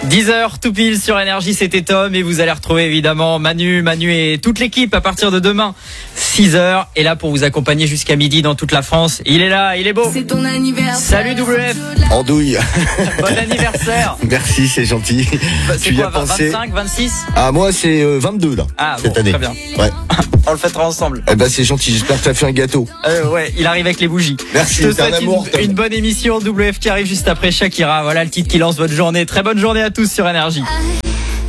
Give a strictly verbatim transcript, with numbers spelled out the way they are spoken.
dix heures tout pile sur Énergie, c'était Tom et vous allez retrouver évidemment Manu, Manu et toute l'équipe à partir de demain six heures est là pour vous accompagner jusqu'à midi dans toute la France. Il est là, il est beau. C'est ton anniversaire. Salut W F. Andouille. Bon anniversaire. Merci, c'est gentil. Bah, tu y as pensé. vingt-cinq, vingt-six Ah, moi c'est euh, vingt-deux là. Ah, cette bon, année. très bien. Ouais. On le fêtera ensemble. Eh ben c'est gentil, j'espère que tu as fait un gâteau. Euh, ouais, il arrive avec les bougies. Merci, Je te c'est un souhaite amour, une, Tom. une bonne émission. W F qui arrive juste après Shakira. Voilà le titre qui lance votre journée. Très bonne journée à tous sur Énergie. I